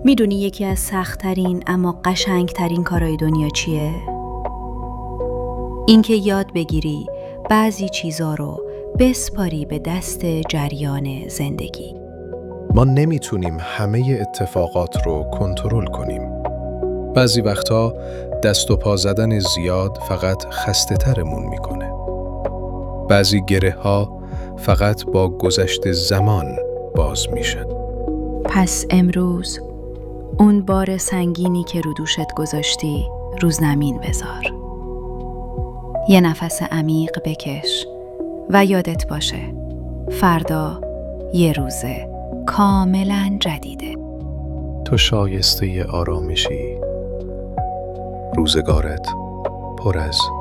میدونی یکی از سخت‌ترین اما قشنگترین کارهای دنیا چیه؟ اینکه یاد بگیری بعضی چیزا رو بسپاری به دست جریان زندگی. ما نمیتونیم همه اتفاقات رو کنترل کنیم. بعضی وقتا دست و پا زدن زیاد فقط خسته ترمون میکنه. بعضی گره ها فقط با گذشت زمان باز میشن. پس امروز اون بار سنگینی که رو دوشت گذاشتی رو زمین بذار. یه نفس عمیق بکش و یادت باشه فردا یه روزه کاملا جدیده. تو شایسته آرامشی. روزگارت پر از